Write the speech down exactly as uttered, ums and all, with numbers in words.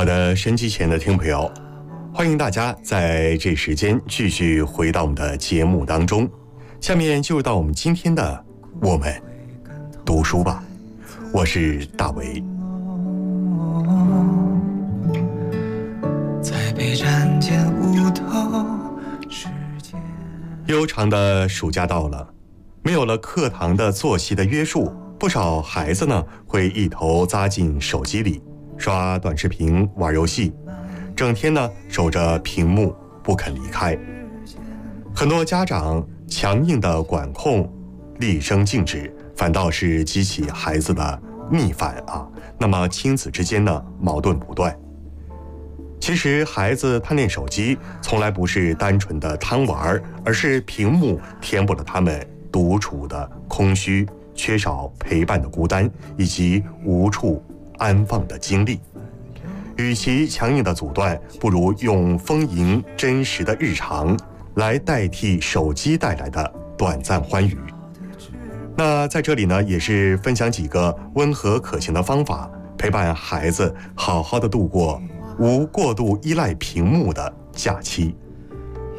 好的，收音机前的听众朋友，欢迎大家在这时间继续回到我们的节目当中。下面就到我们今天的我们读书吧，我是大为。在北站间无头时间，悠长的暑假到了，没有了课堂的作息的约束，不少孩子呢会一头扎进手机里，刷短视频、玩游戏，整天呢守着屏幕不肯离开。很多家长强硬的管控、厉声禁止，反倒是激起孩子的逆反啊。那么亲子之间呢矛盾不断。其实孩子贪恋手机，从来不是单纯的贪玩，而是屏幕填补了他们独处的空虚、缺少陪伴的孤单，以及无处安放的经历。与其强硬的阻断，不如用丰盈真实的日常来代替手机带来的短暂欢愉。那在这里呢，也是分享几个温和可行的方法，陪伴孩子好好的度过无过度依赖屏幕的假期。